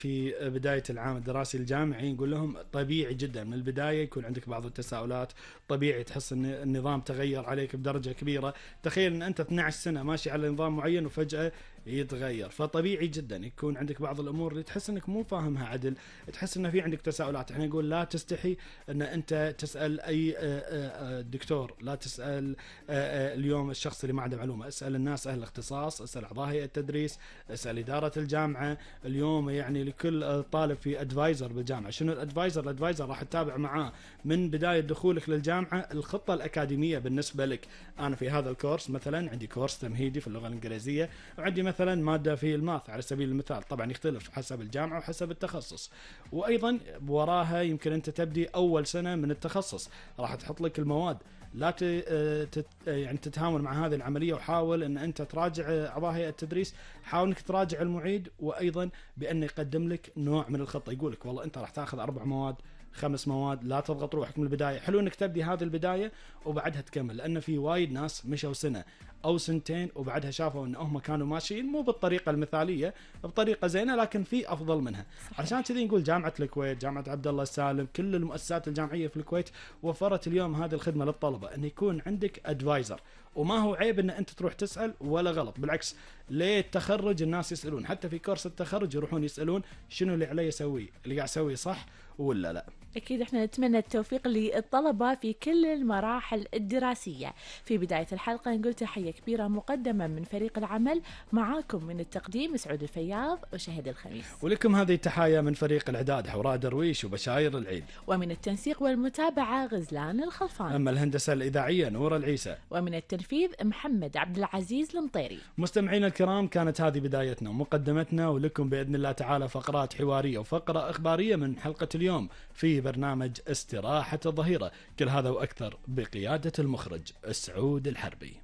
في بداية العام الدراسي الجامعي نقول لهم طبيعي جدا من البداية يكون عندك بعض التساؤلات، طبيعي تحس ان النظام تغير عليك بدرجة كبيرة. تخيل ان انت 12 سنة ماشي على نظام معين وفجأة يتغير، فطبيعي جدا يكون عندك بعض الامور اللي تحس انك مو فاهمها عدل، تحس ان في عندك تساؤلات. احنا نقول لا تستحي ان انت تسأل اي دكتور، لا تسأل اليوم الشخص اللي ما عنده معلومة، اسأل الناس اهل الاختصاص، اسأل اعضاء هيئة التدريس، اسأل إدارة الجامعة. اليوم يعني لكل طالب في ادفايزر بالجامعه. شنو الادفايزر؟ الادفايزر راح تتابع معاه من بدايه دخولك للجامعه الخطه الاكاديميه بالنسبه لك. انا في هذا الكورس مثلا عندي كورس تمهيدي في اللغه الانجليزيه، وعندي مثلا ماده في الماث على سبيل المثال، طبعا يختلف حسب الجامعه وحسب التخصص. وايضا وراها يمكن انت تبدي اول سنه من التخصص، راح تحط لك المواد. لا يعني تتهاون مع هذه العمليه، وحاول ان انت تراجع اعضاء هيئه التدريس، حاول انك تراجع المعيد، وايضا بانه يقدم لك نوع من الخطه. يقول لك والله انت راح تاخذ 4 مواد 5 مواد، لا تضغط روحك من البدايه. حلو انك تبدي هذه البدايه وبعدها تكمل، لان في وايد ناس مشوا سنه او سنتين وبعدها شافوا ان هم كانوا ماشيين مو بالطريقه المثاليه، بطريقه زينه لكن في افضل منها. عشان كذي نقول جامعه الكويت، جامعه عبد الله السالم، كل المؤسسات الجامعيه في الكويت وفرت اليوم هذه الخدمه للطلبه، ان يكون عندك ادفايزر. وما هو عيب ان انت تروح تسال ولا غلط، بالعكس ليه التخرج الناس يسالون، حتى في كورس التخرج يروحون يسالون شنو اللي علي اسويه، اللي قاعد اسويه صح ولا لا. أكيد إحنا نتمنى التوفيق للطلبة في كل المراحل الدراسية. في بداية الحلقة نقول تحية كبيرة مقدمة من فريق العمل، معاكم من التقديم سعود الفياض وشهد الخميس، ولكم هذه التحايا من فريق الإعداد حوراء درويش وبشاير العيد، ومن التنسيق والمتابعة غزلان الخلفان، أما الهندسة الإذاعية نور العيسى، ومن التنفيذ محمد عبد العزيز المطيري. مستمعينا الكرام، كانت هذه بدايتنا ومقدمتنا، ولكم بإذن الله تعالى فقرات حوارية وفقرة إخبارية من حلقة اليوم في برنامج استراحة الظهيرة. كل هذا وأكثر بقيادة المخرج سعود الحربي.